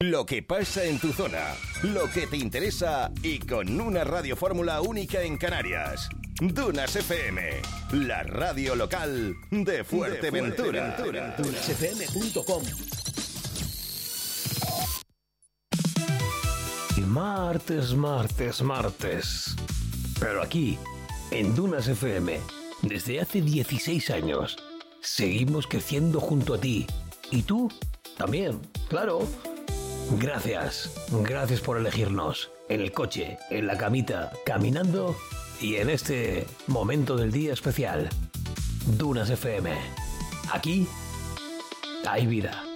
Lo que pasa en tu zona, lo que te interesa y con una radiofórmula única en Canarias. Dunas FM, la radio local de Fuerteventura. Dunasfm.com. Martes. Pero aquí, en Dunas FM, desde hace 16 años, seguimos creciendo junto a ti. Y tú también, claro. Gracias por elegirnos. En el coche, en la camita, caminando y en este momento del día especial. Dunas FM. Aquí hay vida.